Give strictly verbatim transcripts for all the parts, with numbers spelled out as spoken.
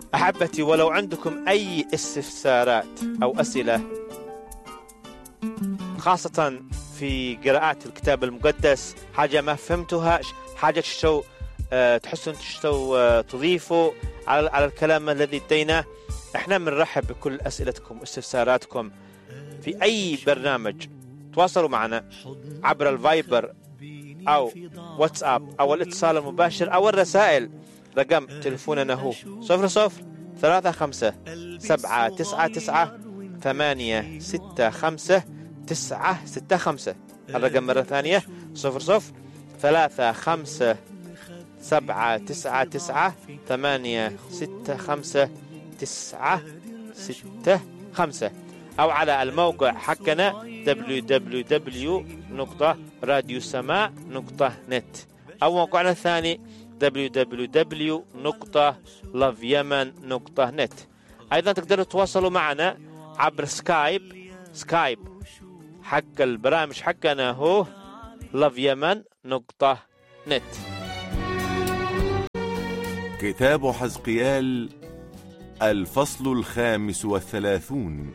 أحبتي، ولو عندكم أي استفسارات أو أسئلة، خاصة في قراءات الكتاب المقدس، حاجة ما فهمتوها، حاجة تشتو أه تحسون تشتو أه تضيفوا على, على الكلام الذي اديناه، احنا بنرحب بكل أسئلتكم واستفساراتكم في أي برنامج. تواصلوا معنا عبر الفايبر أو واتساب أو الاتصال المباشر أو الرسائل. رقم تلفوننا هو صفر صفر ثلاثة خمسة سبعة تسعة تسعة ثمانية ستة خمسة تسعة ستة خمسة. الرقم مرة ثانية صفر صفر ثلاثة خمسة سبعة تسعة تسعة ثمانية ستة خمسة تسعة ستة خمسة، أو على الموقع حقنا دبليو دبليو دبليو نقطة راديو سماء نقطة نت، أو موقعنا الثاني دبليو دبليو دبليو نقطة لاف يمن نقطة نت. أيضا تقدروا تواصلوا معنا عبر سكايب. سكايب حق البرامج حقنا هو لاف يمن نقطة نت. كتاب حزقيال الفصل الخامس والثلاثون.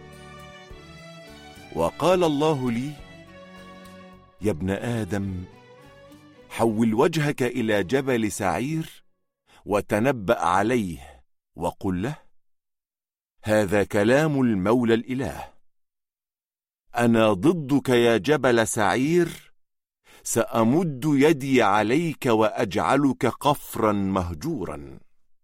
وقال الله لي: يا ابن آدم، حول وجهك إلى جبل سعير وتنبأ عليه وقل له: هذا كلام المولى الإله، أنا ضدك يا جبل سعير، سأمد يدي عليك وأجعلك قفرا مهجورا،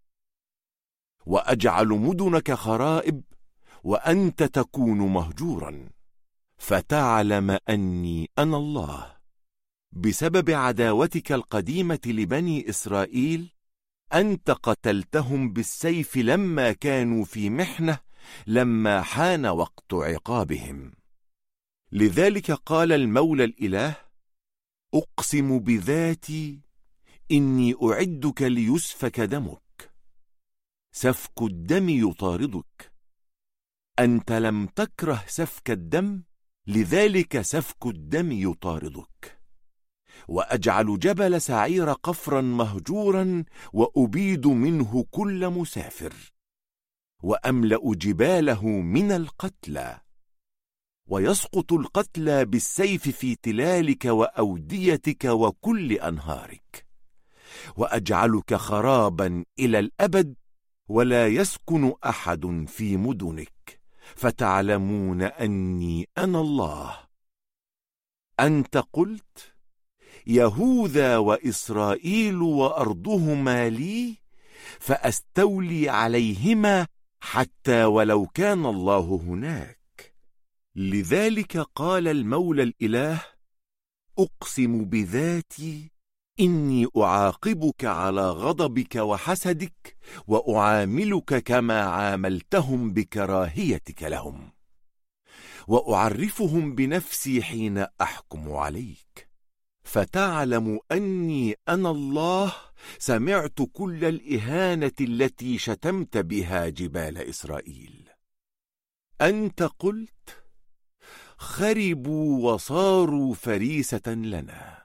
وأجعل مدنك خرائب وأنت تكون مهجورا، فتعلم أني أنا الله. بسبب عداوتك القديمة لبني إسرائيل أنت قتلتهم بالسيف لما كانوا في محنة، لما حان وقت عقابهم. لذلك قال المولى الإله: أقسم بذاتي إني أعدك ليسفك دمك. سفك الدم يطاردك، أنت لم تكره سفك الدم، لذلك سفك الدم يطاردك. وأجعل جبل سعير قفرا مهجورا، وأبيد منه كل مسافر، وأملأ جباله من القتلى، ويسقط القتلى بالسيف في تلالك وأوديتك وكل أنهارك، وأجعلك خرابا إلى الأبد، ولا يسكن أحد في مدنك، فتعلمون أني أنا الله. أنت قلت: يهوذا وإسرائيل وأرضهما لي، فأستولي عليهما حتى ولو كان الله هناك. لذلك قال المولى الإله: أقسم بذاتي إني أعاقبك على غضبك وحسدك، وأعاملك كما عاملتهم بكراهيتك لهم، وأعرفهم بنفسي حين أحكم عليك، فتعلم أني أنا الله. سمعت كل الإهانة التي شتمت بها جبال إسرائيل. أنت قلت: خربوا وصاروا فريسة لنا،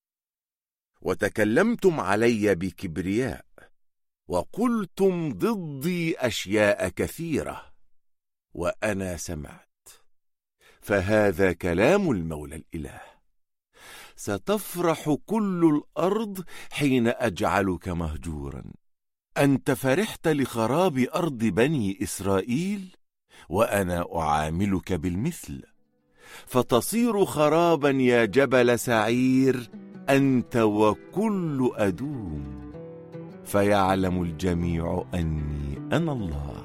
وتكلمتم علي بكبرياء، وقلتم ضدي أشياء كثيرة، وأنا سمعت. فهذا كلام المولى الإله: ستفرح كل الأرض حين أجعلك مهجورا. أنت فرحت لخراب أرض بني إسرائيل، وأنا أعاملك بالمثل، فتصير خرابا يا جبل سعير، أنت وكل أدوم، فيعلم الجميع أني أنا الله.